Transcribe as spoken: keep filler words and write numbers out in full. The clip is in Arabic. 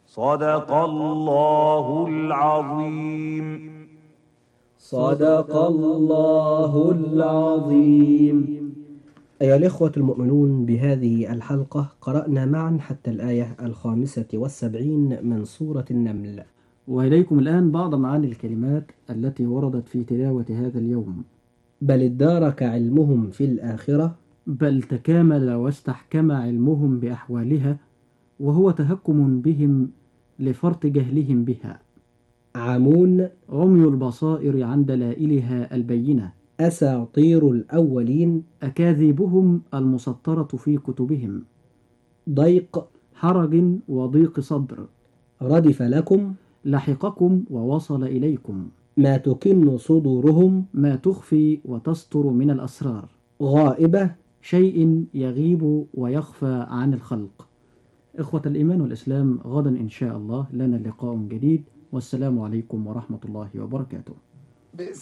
صدق الله العظيم. صدق الله العظيم. أيها الإخوة المؤمنون، بهذه الحلقة قرأنا معا حتى الآية الخامسة والسبعين من سورة النمل. وإليكم الآن بعض معاني الكلمات التي وردت في تلاوة هذا اليوم. بل ادارك علمهم في الآخرة. بل تكامل واستحكم علمهم بأحوالها، وهو تهكم بهم لفرط جهلهم بها. عمون. عمي البصائر عن دلائلها البينة. أساطير الأولين. أكاذيبهم المسطرة في كتبهم. ضيق. حرج وضيق صدر. ردف لكم. لحقكم ووصل إليكم. ما تكن صدورهم. ما تخفي وتستر من الأسرار. غائبة. شيء يغيب ويخفى عن الخلق. إخوة الإيمان والإسلام، غدا إن شاء الله لنا لقاء جديد، والسلام عليكم ورحمة الله وبركاته.